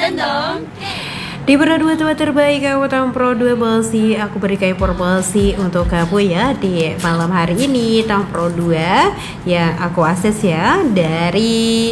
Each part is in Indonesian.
Random. Di Pro 2 tempat terbaik kamu Tom Pro 2 Belsi. Aku berikan informasi untuk kamu ya di malam hari ini. Tom Pro 2 yang aku akses ya dari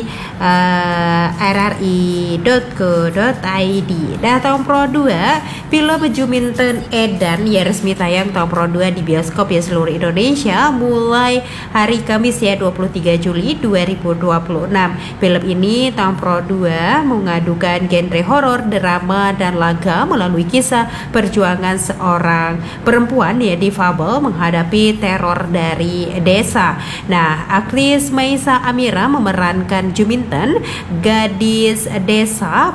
rri.co.id. Nah, Tom Pro 2 film Juminten Edan ya resmi tayang Tom Pro 2 di bioskop ya seluruh Indonesia mulai hari Kamis ya 23 Juli 2026. Film ini Tom Pro 2 mengadukan genre horor, drama dan laga melalui kisah perjuangan seorang perempuan ya difabel menghadapi teror dari desa. Nah, aktris Maisa Amira memerankan Juminten, gadis desa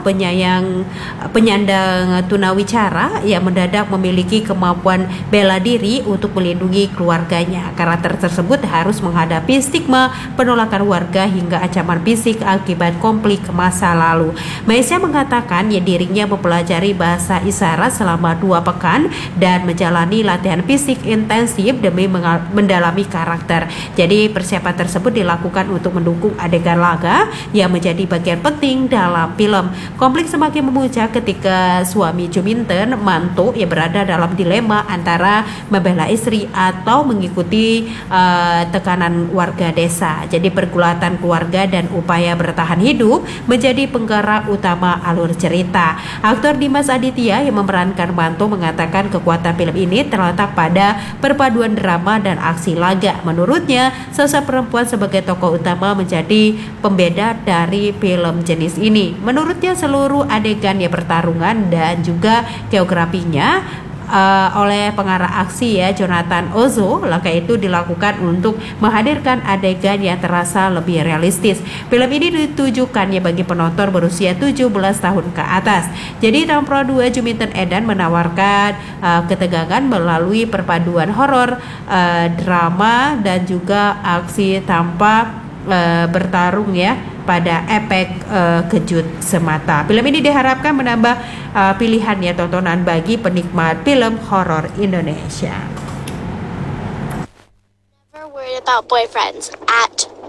penyandang tunawicara yang mendadak memiliki kemampuan bela diri untuk melindungi keluarganya. Karakter tersebut harus menghadapi stigma penolakan warga hingga ancaman fisik akibat konflik masa lalu. Maisa mengatakan ya dirinya mempelajari bahasa isyarat selama 2 pekan dan menjalani latihan fisik intensif demi mendalami karakter. Jadi persiapan tersebut dilakukan untuk mendukung adegan laga yang menjadi bagian penting dalam film. Konflik semakin memuncak ketika suami Juminten, mantu, yang berada dalam dilema antara membela istri atau mengikuti tekanan warga desa. Jadi pergulatan keluarga dan upaya bertahan hidup menjadi penggerak utama alur cerita. Aktor Dimas Aditya yang memerankan mantu mengatakan kekuatan film ini terletak pada perpaduan drama dan aksi laga. Menurutnya, sosok perempuan sebagai tokoh utama menjadi pembeda dari film jenis ini. Menurutnya seluruh adegan ya pertarungan dan juga geografinya oleh pengarah aksi ya Jonathan Ozo. Langkah itu dilakukan untuk menghadirkan adegan yang terasa lebih realistis. Film ini ditujukan ya bagi penonton berusia 17 tahun ke atas. Jadi Tom Pro 2 Juminten Edan menawarkan ketegangan melalui perpaduan horor, drama dan juga aksi tanpa bertarung ya pada efek kejut semata. Film ini diharapkan menambah pilihan ya tontonan bagi penikmat film horor Indonesia. Never worried about boyfriends at